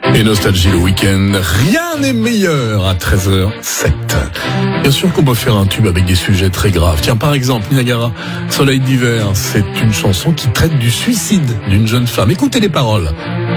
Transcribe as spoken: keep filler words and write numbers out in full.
Et Nostalgie le week-end, rien n'est meilleur à treize heures zéro sept. Bien sûr qu'on peut faire un tube avec des sujets très graves. Tiens, par exemple, Niagara, Soleil d'hiver, c'est une chanson qui traite du suicide d'une jeune femme. Écoutez les paroles.